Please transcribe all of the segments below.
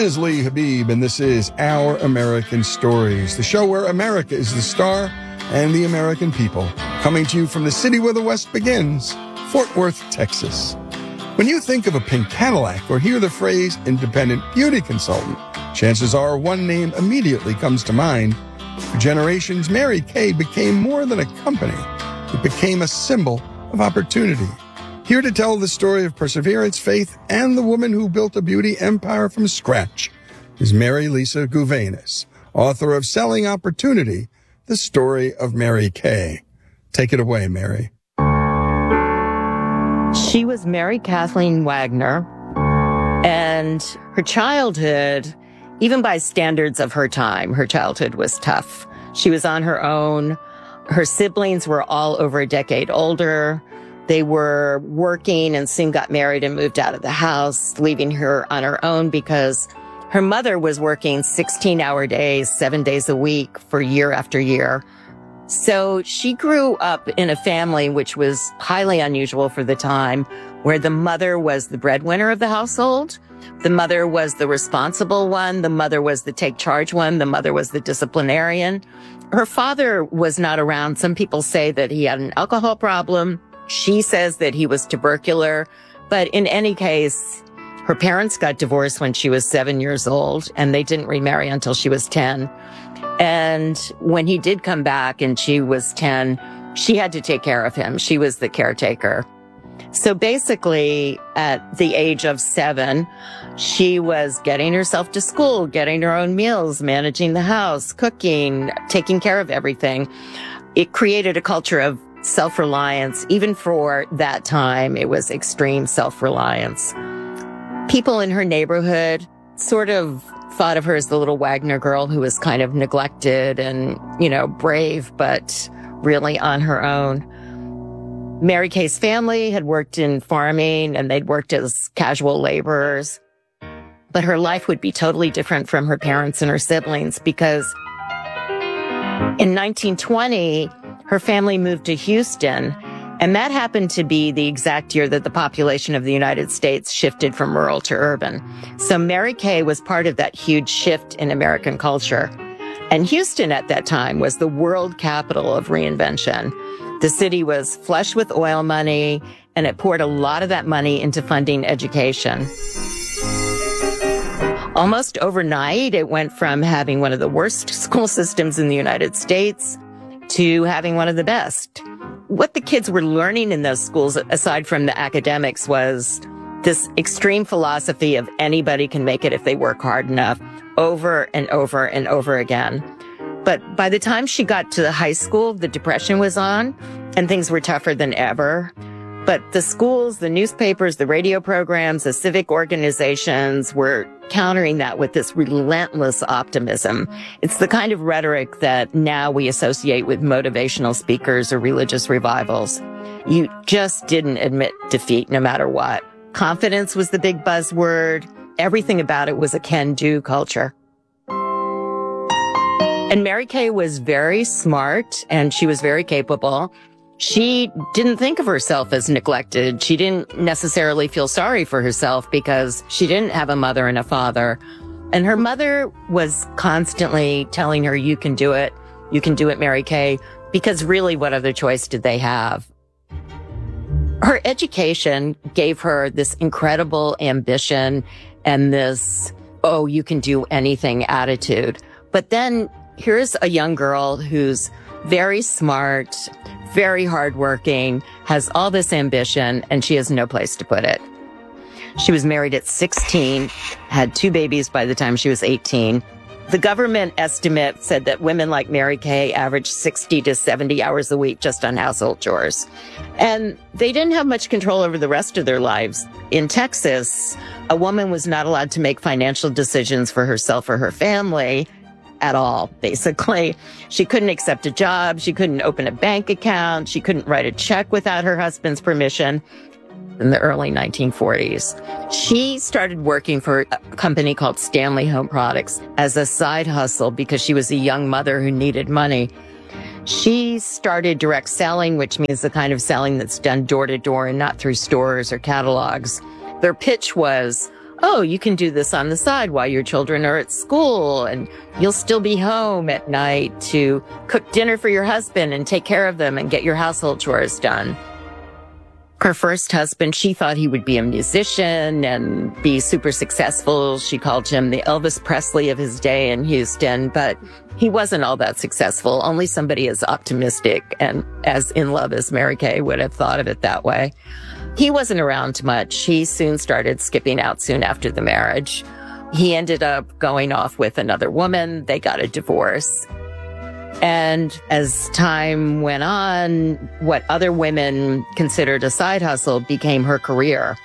is Lee Habib, and this is Our American Stories, the show where America is the star and the American people. Coming to you from the city where the West begins, Fort Worth, Texas. When you think of a pink Cadillac or hear the phrase independent beauty consultant, chances are one name immediately comes to mind. For generations, Mary Kay became more than a company. It became a symbol of opportunity. Here to tell the story of perseverance, faith, and the woman who built a beauty empire from scratch is Mary Lisa Gouvenas, author of Selling Opportunity, The Story of Mary Kay. Take it away, Mary. She was Mary Kathleen Wagner, and her childhood, even by standards of her time, her childhood was tough. She was on her own. Her siblings were all over a decade older. They were working and soon got married and moved out of the house, leaving her on her own because her mother was working 16-hour days, 7 days a week for year after year. So she grew up in a family which was highly unusual for the time, where the mother was the breadwinner of the household. The mother was the responsible one. The mother was the take charge one. The mother was the disciplinarian. Her father was not around. Some people say that he had an alcohol problem. She says that he was tubercular, but in any case, her parents got divorced when she was 7 years old, and they didn't remarry until she was 10. And when he did come back and she was 10, she had to take care of him. She was the caretaker. So basically, at the age of 7, she was getting herself to school, getting her own meals, managing the house, cooking, taking care of everything. It created a culture of self-reliance. Even for that time, it was extreme self-reliance. People in her neighborhood sort of thought of her as the little Wagner girl who was kind of neglected and, brave, but really on her own. Mary Kay's family had worked in farming and they'd worked as casual laborers. But her life would be totally different from her parents and her siblings because in 1920, her family moved to Houston, and that happened to be the exact year that the population of the United States shifted from rural to urban. So Mary Kay was part of that huge shift in American culture. And Houston at that time was the world capital of reinvention. The city was flush with oil money, and it poured a lot of that money into funding education. Almost overnight, it went from having one of the worst school systems in the United States to having one of the best. What the kids were learning in those schools, aside from the academics, was this extreme philosophy of anybody can make it if they work hard enough, over and over and over again. But by the time she got to high school, the Depression was on and things were tougher than ever. But the schools, the newspapers, the radio programs, the civic organizations were countering that with this relentless optimism. It's the kind of rhetoric that now we associate with motivational speakers or religious revivals. You just didn't admit defeat no matter what. Confidence was the big buzzword. Everything about it was a can-do culture. And Mary Kay was very smart and she was very capable. She didn't think of herself as neglected. She didn't necessarily feel sorry for herself because she didn't have a mother and a father. And her mother was constantly telling her, you can do it, Mary Kay, because really what other choice did they have? Her education gave her this incredible ambition and this, oh, you can do anything attitude. But then here's a young girl who's very smart, very hardworking, has all this ambition, and she has no place to put it. She was married at 16, had 2 babies by the time she was 18. The government estimate said that women like Mary Kay averaged 60 to 70 hours a week just on household chores. And they didn't have much control over the rest of their lives. In Texas, a woman was not allowed to make financial decisions for herself or her family at all, basically. She couldn't accept a job. She couldn't open a bank account. She couldn't write a check without her husband's permission. In the early 1940s, she started working for a company called Stanley Home Products as a side hustle because she was a young mother who needed money. She started direct selling, which means the kind of selling that's done door to door and not through stores or catalogs. Their pitch was, oh, you can do this on the side while your children are at school, and you'll still be home at night to cook dinner for your husband and take care of them and get your household chores done. Her first husband, she thought he would be a musician and be super successful. She called him the Elvis Presley of his day in Houston, but he wasn't all that successful. Only somebody as optimistic and as in love as Mary Kay would have thought of it that way. He wasn't around much. He soon started skipping out soon after the marriage. He ended up going off with another woman. They got a divorce. And as time went on, what other women considered a side hustle became her career.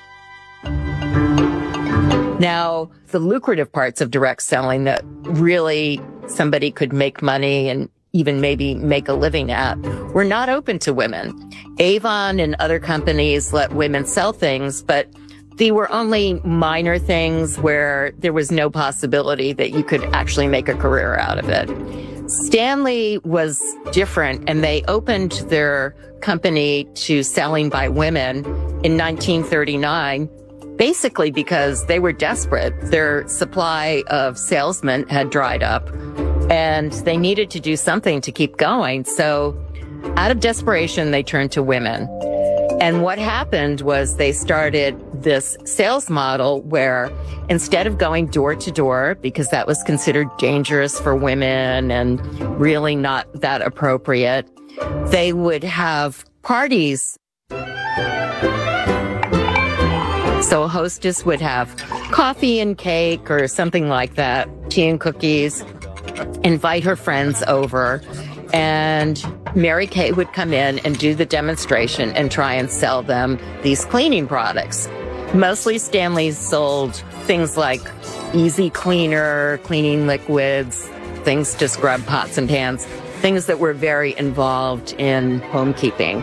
Now, the lucrative parts of direct selling that really somebody could make money and even maybe make a living at were not open to women. Avon and other companies let women sell things, but they were only minor things where there was no possibility that you could actually make a career out of it. Stanley was different, and they opened their company to selling by women in 1939, basically because they were desperate. Their supply of salesmen had dried up, and they needed to do something to keep going. So out of desperation, they turned to women. And what happened was they started this sales model where instead of going door to door, because that was considered dangerous for women and really not that appropriate, they would have parties. So a hostess would have coffee and cake or something like that, tea and cookies, invite her friends over, and Mary Kay would come in and do the demonstration and try and sell them these cleaning products. Mostly Stanley sold things like easy cleaner, cleaning liquids, things to scrub pots and pans, things that were very involved in homekeeping.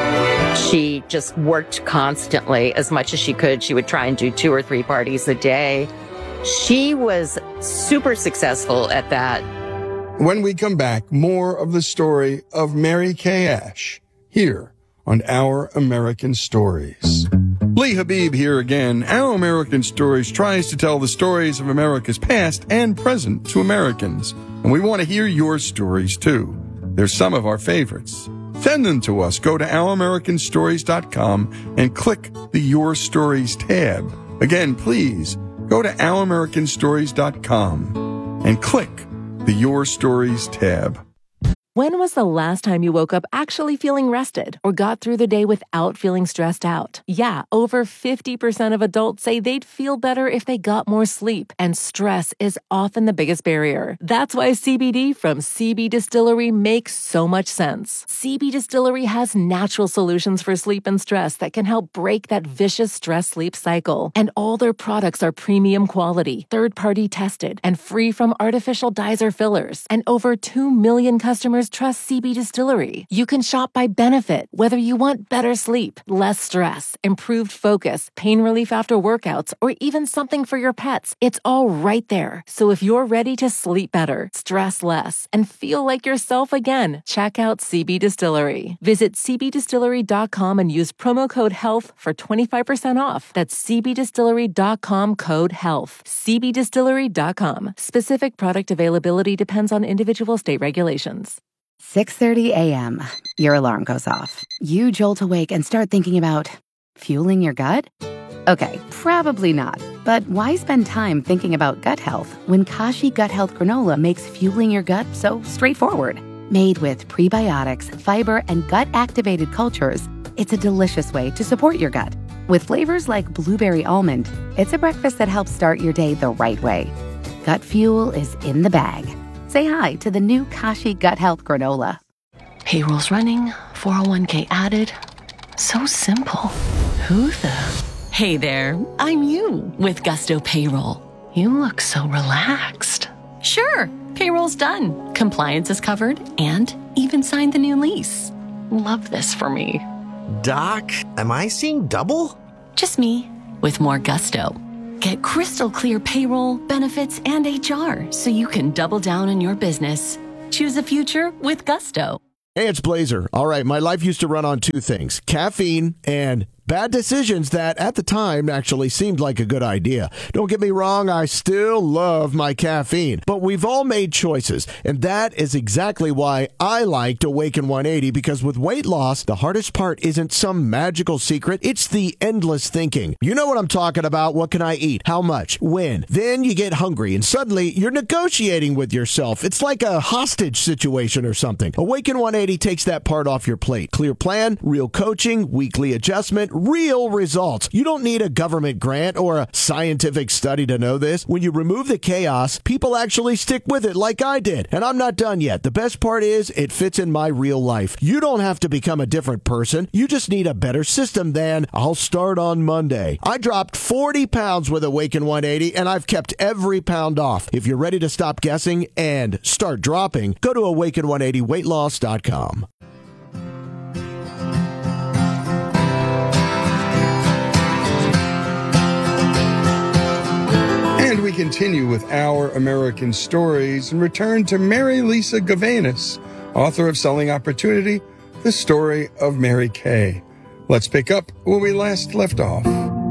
She just worked constantly as much as she could. She would try and do 2 or 3 parties a day. She was super successful at that. When we come back, more of the story of Mary Kay Ash here on Our American Stories. Lee Habib here again. Our American Stories tries to tell the stories of America's past and present to Americans. And we want to hear your stories too. They're some of our favorites. Send them to us. Go to ouramericanstories.com and click the Your Stories tab. Again, please go to ouramericanstories.com and click the Your Stories tab. When was the last time you woke up actually feeling rested or got through the day without feeling stressed out? Yeah, over 50% of adults say they'd feel better if they got more sleep, and stress is often the biggest barrier. That's why CBD from CB Distillery makes so much sense. CB Distillery has natural solutions for sleep and stress that can help break that vicious stress-sleep cycle. And all their products are premium quality, third-party tested, and free from artificial dyes or fillers. And over 2 million customers trust CB Distillery. You can shop by benefit, whether you want better sleep, less stress, improved focus, pain relief after workouts, or even something for your pets. It's all right there. So if you're ready to sleep better, stress less, and feel like yourself again, check out CB Distillery. Visit cbdistillery.com and use promo code HEALTH for 25% off. That's cbdistillery.com code HEALTH. cbdistillery.com. Specific product availability depends on individual state regulations. 6:30 a.m. Your alarm goes off. You jolt awake and start thinking about fueling your gut? Okay, probably not. But why spend time thinking about gut health when Kashi Gut Health Granola makes fueling your gut so straightforward? Made with prebiotics, fiber, and gut-activated cultures, it's a delicious way to support your gut. With flavors like blueberry almond, it's a breakfast that helps start your day the right way. Gut fuel is in the bag. Say hi to the new Kashi Gut Health Granola. Payroll's running, 401k added. So simple. Who the? Hey there, I'm you with Gusto Payroll. You look so relaxed. Sure, payroll's done. Compliance is covered and even signed the new lease. Love this for me. Doc, am I seeing double? Just me with more gusto. Get crystal clear payroll, benefits, and HR so you can double down on your business. Choose a future with Gusto. Hey, it's Blazer. All right, my life used to run on 2 things, caffeine and bad decisions that at the time actually seemed like a good idea. Don't get me wrong, I still love my caffeine, but we've all made choices, and that is exactly why I liked Awaken 180, because with weight loss, the hardest part isn't some magical secret, it's the endless thinking. You know what I'm talking about. What can I eat? How much? When? Then you get hungry, and suddenly you're negotiating with yourself. It's like a hostage situation or something. Awaken 180 takes that part off your plate. Clear plan, real coaching, weekly adjustment, real results. You don't need a government grant or a scientific study to know this. When you remove the chaos, people actually stick with it like I did. And I'm not done yet. The best part is it fits in my real life. You don't have to become a different person. You just need a better system than I'll start on Monday. I dropped 40 pounds with Awaken 180 and I've kept every pound off. If you're ready to stop guessing and start dropping, go to awaken180weightloss.com. And we continue with Our American Stories and return to Mary Lisa Gavanis, author of Selling Opportunity, The Story of Mary Kay. Let's pick up where we last left off.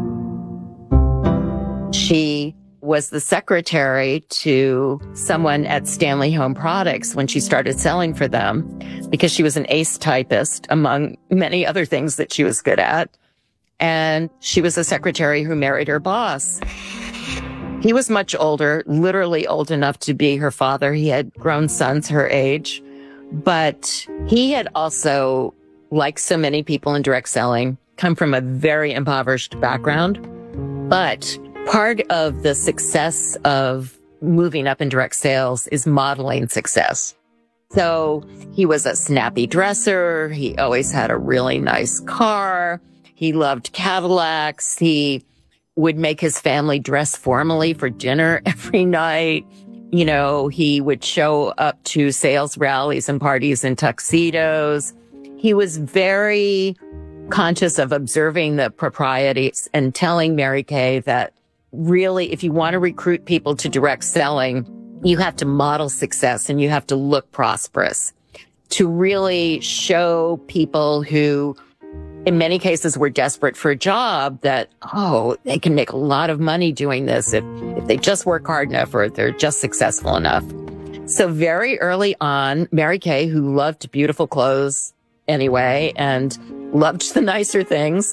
She was the secretary to someone at Stanley Home Products when she started selling for them, because she was an ace typist, among many other things that she was good at. And she was a secretary who married her boss. He was much older, literally old enough to be her father. He had grown sons her age, but he had also, like so many people in direct selling, come from a very impoverished background. But part of the success of moving up in direct sales is modeling success. So he was a snappy dresser. He always had a really nice car. He loved Cadillacs. He would make his family dress formally for dinner every night. You know, he would show up to sales rallies and parties in tuxedos. He was very conscious of observing the proprieties and telling Mary Kay that really, if you want to recruit people to direct selling, you have to model success and you have to look prosperous to really show people who, in many cases, were desperate for a job that, oh, they can make a lot of money doing this if they just work hard enough or if they're just successful enough. So very early on, Mary Kay, who loved beautiful clothes anyway and loved the nicer things,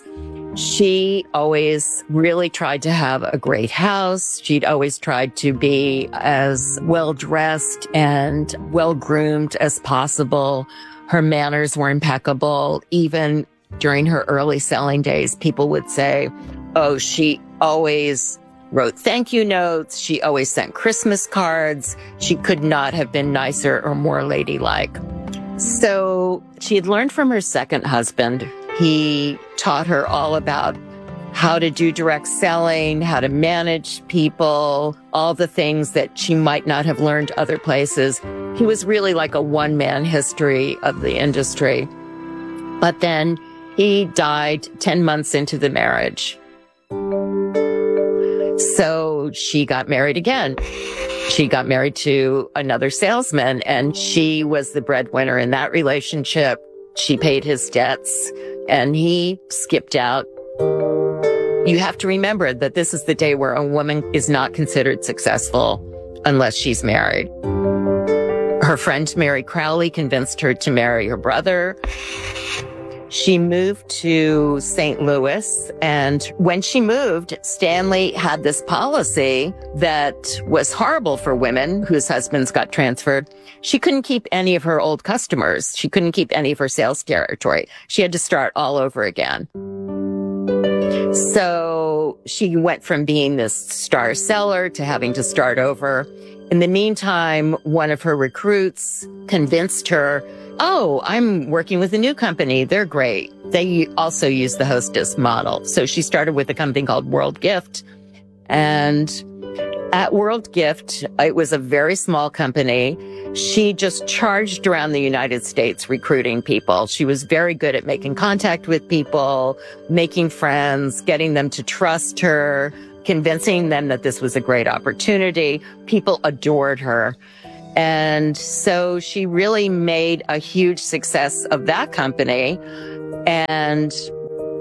she always really tried to have a great house. She'd always tried to be as well-dressed and well-groomed as possible. Her manners were impeccable. Even during her early selling days, people would say, oh, she always wrote thank you notes. She always sent Christmas cards. She could not have been nicer or more ladylike. So she had learned from her second husband. He taught her all about how to do direct selling, how to manage people, all the things that she might not have learned other places. He was really like a one-man history of the industry. But then he died 10 months into the marriage. So she got married again. She got married to another salesman, and she was the breadwinner in that relationship. She paid his debts, and he skipped out. You have to remember that this is the day where a woman is not considered successful unless she's married. Her friend Mary Crowley convinced her to marry her brother. She moved to St. Louis, and when she moved, Stanley had this policy that was horrible for women whose husbands got transferred. She couldn't keep any of her old customers. She couldn't keep any of her sales territory. She had to start all over again. So she went from being this star seller to having to start over. In the meantime, one of her recruits convinced her, oh, I'm working with a new company. They're great. They also use the hostess model. So she started with a company called World Gift. And at World Gift, it was a very small company. She just charged around the United States recruiting people. She was very good at making contact with people, making friends, getting them to trust her, convincing them that this was a great opportunity. People adored her. And so she really made a huge success of that company. And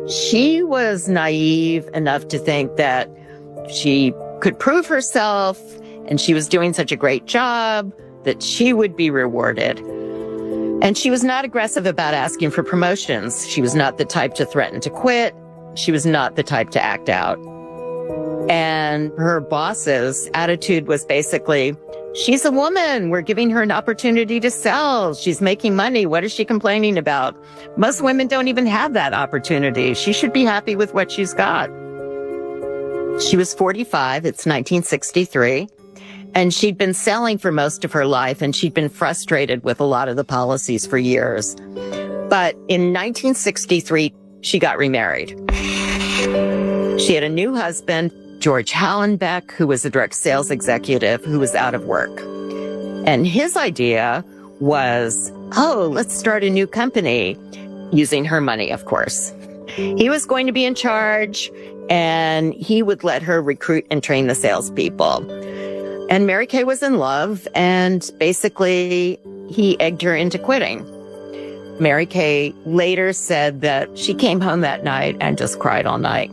She was naive enough to think that she could prove herself and she was doing such a great job that she would be rewarded. And she was not aggressive about asking for promotions. She was not the type to threaten to quit. She was not the type to act out. And her boss's attitude was basically, she's a woman. We're giving her an opportunity to sell. She's making money. What is she complaining about? Most women don't even have that opportunity. She should be happy with what she's got. She was 45. It's 1963. And she'd been selling for most of her life, and she'd been frustrated with a lot of the policies for years. But in 1963, she got remarried. She had a new husband, George Hallenbeck, who was a direct sales executive who was out of work. And his idea was, let's start a new company, using her money, of course. He was going to be in charge, and he would let her recruit and train the salespeople. And Mary Kay was in love, and basically he egged her into quitting. Mary Kay later said that she came home that night and just cried all night.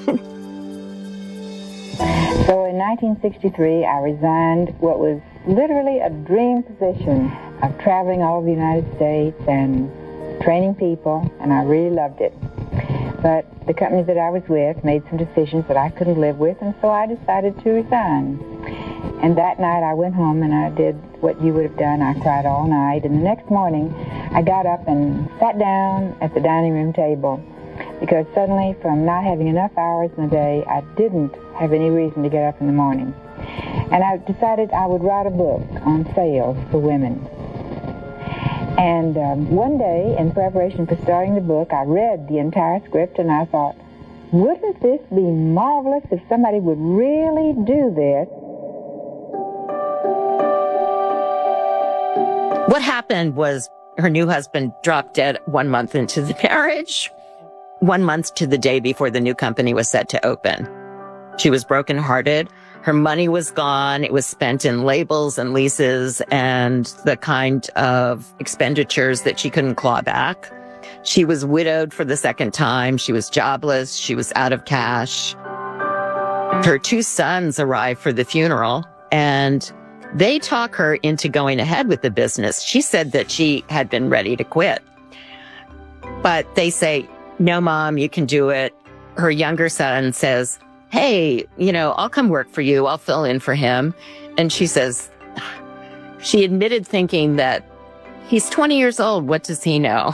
So in 1963, I resigned what was literally a dream position of traveling all over the United States and training people, and I really loved it. But the company that I was with made some decisions that I couldn't live with, and so I decided to resign. And that night I went home and I did what you would have done. I cried all night. And the next morning I got up and sat down at the dining room table because suddenly, from not having enough hours in the day, I didn't have any reason to get up in the morning. And I decided I would write a book on sales for women. And one day, in preparation for starting the book, I read the entire script and I thought, wouldn't this be marvelous if somebody would really do this? What happened was her new husband dropped dead 1 month into the marriage, 1 month to the day before the new company was set to open. She was brokenhearted. Her money was gone. It was spent in labels and leases and the kind of expenditures that she couldn't claw back. She was widowed for the second time. She was jobless. She was out of cash. Her 2 sons arrived for the funeral, and they talk her into going ahead with the business. She said that she had been ready to quit. But they say, no, Mom, you can do it. Her younger son says, hey, I'll come work for you. I'll fill in for him. And she says, she admitted thinking that he's 20 years old. What does he know?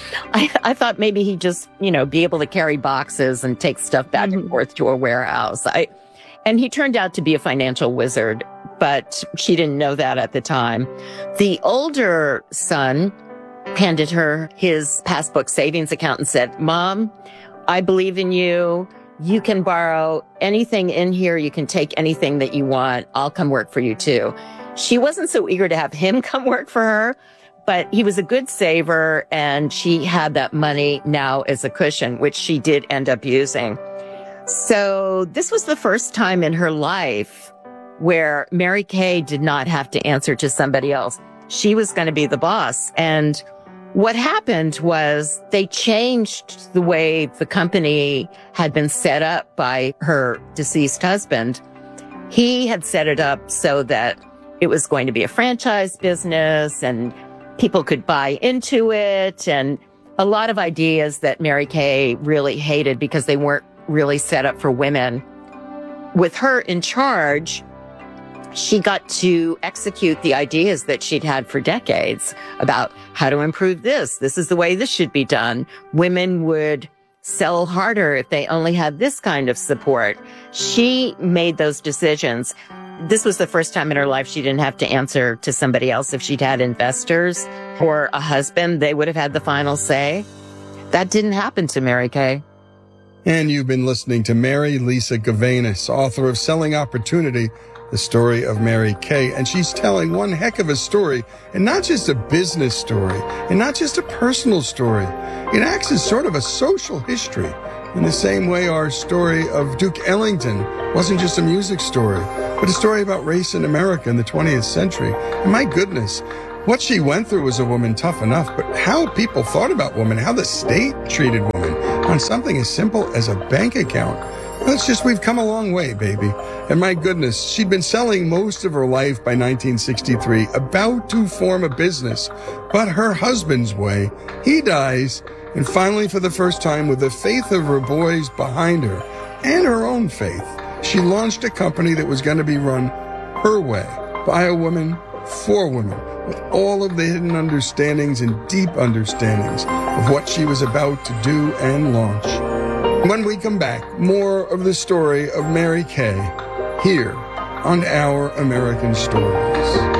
I thought maybe he'd just, be able to carry boxes and take stuff back and forth to a warehouse. And he turned out to be a financial wizard, but she didn't know that at the time. The older son handed her his passbook savings account and said, Mom, I believe in you. You can borrow anything in here. You can take anything that you want. I'll come work for you too. She wasn't so eager to have him come work for her, but he was a good saver and she had that money now as a cushion, which she did end up using. So this was the first time in her life where Mary Kay did not have to answer to somebody else. She was going to be the boss. And what happened was they changed the way the company had been set up by her deceased husband. He had set it up so that it was going to be a franchise business and people could buy into it, and a lot of ideas that Mary Kay really hated because they weren't really set up for women. With her in charge, she got to execute the ideas that she'd had for decades about how to improve this. This is the way this should be done. Women would sell harder if they only had this kind of support. She made those decisions. This was the first time in her life she didn't have to answer to somebody else. If she'd had investors or a husband, they would have had the final say. That didn't happen to Mary Kay. And you've been listening to Mary Lisa Gavanis, author of Selling Opportunity, the story of Mary Kay. And she's telling one heck of a story, and not just a business story, and not just a personal story. It acts as sort of a social history, in the same way our story of Duke Ellington wasn't just a music story, but a story about race in America in the 20th century. And my goodness, what she went through as a woman, tough enough, but how people thought about women, how the state treated women, on something as simple as a bank account. We've come a long way, baby. And my goodness, she'd been selling most of her life by 1963, about to form a business. But her husband's way, he dies, and finally, for the first time, with the faith of her boys behind her and her own faith, she launched a company that was going to be run her way, by a woman, for women, with all of the hidden understandings and deep understandings of what she was about to do and launch. When we come back, more of the story of Mary Kay here on Our American Stories.